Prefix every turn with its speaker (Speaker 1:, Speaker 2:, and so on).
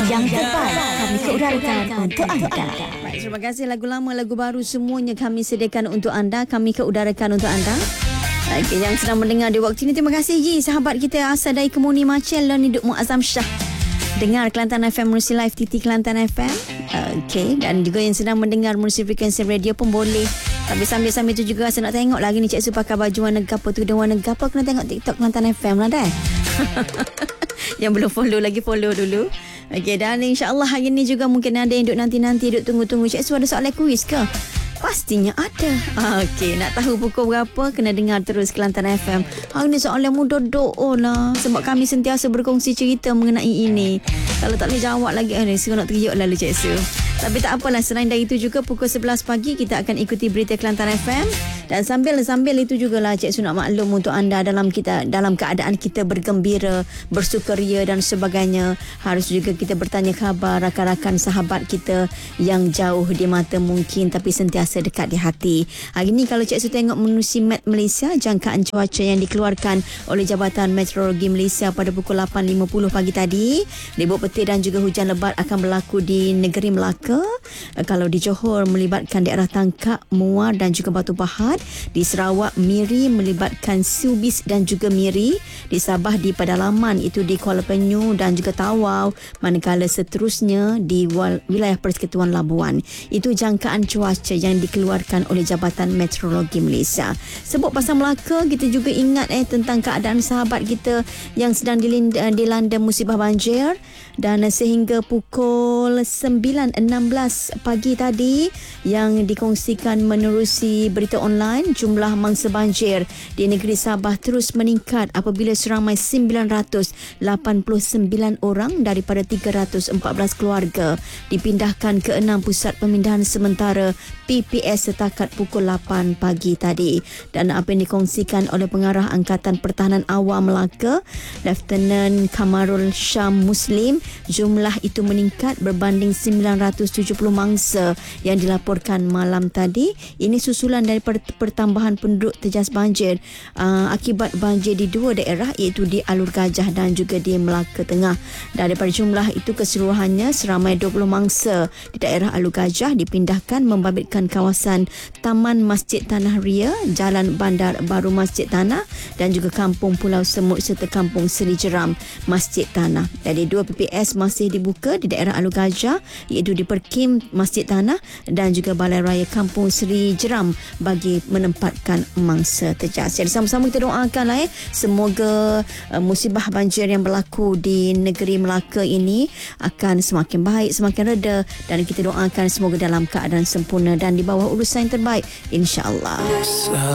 Speaker 1: yang terbaik kami keudarakan untuk anda.
Speaker 2: Baik, terima kasih. Lagu lama, lagu baru semuanya kami sediakan untuk anda, kami keudarakan untuk anda. Okay, yang sedang mendengar di waktu ini, terima kasih Yi, sahabat kita asal dari Kemuni Macel dan Hidup Muazzam Shah. Dengar Kelantan FM Menerusi Live TT Kelantan FM. Okey, dan juga yang sedang mendengar menerusi frekuensi radio pun boleh. Tapi sambil-sambil tu juga saya nak tengok lagi ni Cik Su pakai baju warna gapo tu, dan warna gapo, kena tengok TikTok Kelantan FM lah dah. Yang belum follow lagi, follow dulu. Okey, dan insya-Allah hari ni juga mungkin ada yang duk nanti-nanti, duk tunggu-tunggu Cik Su ada soalan kuis ke? Pastinya ada. Okey, nak tahu pukul berapa, kena dengar terus Kelantan FM. Hari ni soalan mudah lah. Sebab kami sentiasa berkongsi cerita mengenai ini. Kalau tak boleh jawab lagi, seronok teriuk lalu Cik Su. Tapi tak apalah, selain dari itu juga pukul 11 pagi kita akan ikuti berita Kelantan FM. Dan sambil itu jugalah Cik Su nak maklum untuk anda dalam keadaan kita bergembira, bersukaria dan sebagainya. Harus juga kita bertanya khabar rakan-rakan sahabat kita yang jauh di mata mungkin tapi sentiasa dekat di hati. Hari ni kalau Cik Su tengok menerusi Met Malaysia, jangkaan cuaca yang dikeluarkan oleh Jabatan Meteorologi Malaysia pada pukul 8.50 pagi tadi, ribut petir dan juga hujan lebat akan berlaku di negeri Melaka. Kalau di Johor melibatkan daerah Tangkak, Muar dan juga Batu Pahat. Di Sarawak, Miri melibatkan Subis dan juga Miri. Di Sabah di Pedalaman, itu di Kuala Penyu dan juga Tawau. Manakala seterusnya di wilayah Persekutuan Labuan. Itu jangkaan cuaca yang dikeluarkan oleh Jabatan Meteorologi Malaysia. Sebut pasal Melaka, kita juga ingat tentang keadaan sahabat kita yang sedang dilanda musibah banjir. Dan sehingga pukul 9.16 pagi tadi yang dikongsikan menerusi berita online, jumlah mangsa banjir di negeri Sabah terus meningkat apabila seramai 989 orang daripada 314 keluarga dipindahkan ke 6 pusat pemindahan sementara PPS setakat pukul 8 pagi tadi. Dan apa yang dikongsikan oleh Pengarah Angkatan Pertahanan Awam Melaka, Lieutenant Kamarul Syam Muslim, jumlah itu meningkat berbanding 970 mangsa yang dilaporkan malam tadi. Ini susulan daripada pertambahan penduduk terjejas banjir akibat banjir di dua daerah, iaitu di Alur Gajah dan juga di Melaka Tengah. Dan daripada jumlah itu keseluruhannya seramai 20 mangsa di daerah Alur Gajah dipindahkan membabitkan kawasan Taman Masjid Tanah Ria, Jalan Bandar Baru Masjid Tanah dan juga Kampung Pulau Semut serta Kampung Seri Jeram Masjid Tanah. Jadi 2 PPS masih dibuka di daerah Alur Gajah, iaitu di Perkim Masjid Tanah dan juga Balai Raya Kampung Seri Jeram bagi menempatkan mangsa terjejas. Jadi sama-sama kita doakanlah semoga musibah banjir yang berlaku di negeri Melaka ini akan semakin baik, semakin reda, dan kita doakan semoga dalam keadaan sempurna dan di bawah urusan yang terbaik, insya-Allah.